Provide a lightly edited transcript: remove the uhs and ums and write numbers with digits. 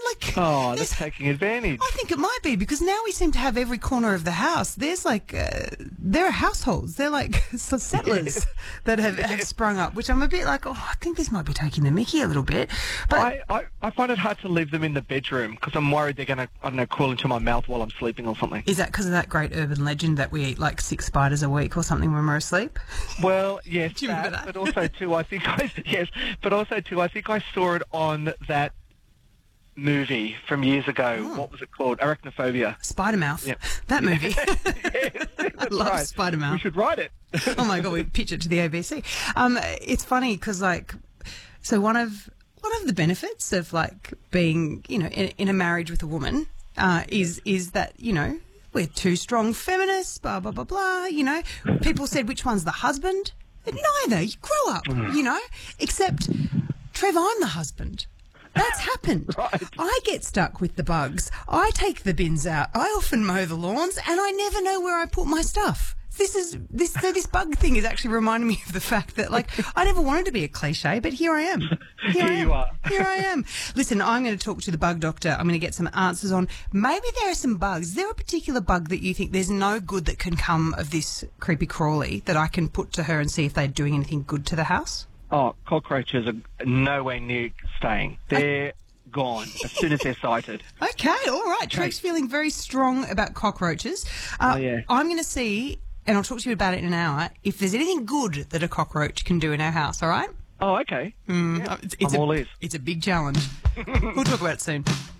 Like, Oh, they're taking advantage. I think it might be because now we seem to have every corner of the house. There's like, there are households. They're like settlers that have sprung up, which I'm a bit like, oh, I think this might be taking the mickey a little bit. But I find it hard to leave them in the bedroom because I'm worried they're going to, I don't know, crawl into my mouth while I'm sleeping or something. Is that because of that great urban legend that we eat like 6 spiders a week or something when we're asleep? Well, yes, Do you remember that? but also too, I think I saw it on that movie from years ago. Oh. What was it called? Arachnophobia. Spider Mouth. Yep. That movie. Yes, I love Spider Mouth. We should write it. Oh my God, we pitch it to the ABC. It's funny because so one of the benefits of like being, in a marriage with a woman is that, we're two strong feminists, blah, blah, blah, blah, People said, which one's the husband? Neither. You grow up, except, Trev, I'm the husband. That's happened. Right. I get stuck with the bugs. I take the bins out. I often mow the lawns, and I never know where I put my stuff. This bug thing is actually reminding me of the fact that, like, I never wanted to be a cliche, but here I am. Here you are. Here I am. Listen, I'm going to talk to the bug doctor. I'm going to get some answers on maybe there are some bugs. Is there a particular bug that you think there's no good that can come of this creepy crawly that I can put to her and see if they're doing anything good to the house? Oh, cockroaches are nowhere near staying. They're gone as soon as they're sighted. Okay, all right. Trev's feeling very strong about cockroaches. Yeah. I'm going to see, and I'll talk to you about it in an hour, if there's anything good that a cockroach can do in our house, all right? Oh, okay. I'm all ears. It's a big challenge. We'll talk about it soon.